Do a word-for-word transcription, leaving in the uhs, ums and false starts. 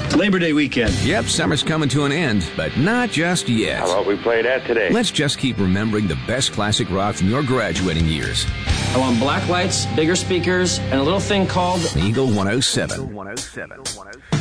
Labor Day weekend. Yep, summer's coming to an end, but not just yet. How about we play that today? Let's just keep remembering the best classic rock from your graduating years. I want black lights, bigger speakers, and a little thing called Eagle one oh seven.